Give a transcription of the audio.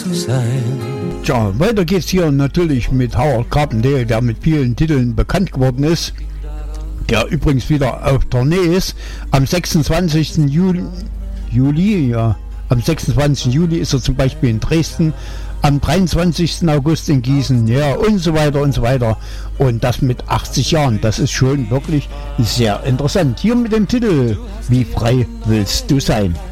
Tja, weiter geht's hier natürlich mit Howard Carpendale, der mit vielen Titeln bekannt geworden ist, der übrigens wieder auf Tournee ist. Am 26. Juli ist er zum Beispiel in Dresden, am 23. August in Gießen, ja, und so weiter und so weiter. Und das mit 80 Jahren, das ist schon wirklich sehr interessant. Hier mit dem Titel: Wie frei willst du sein?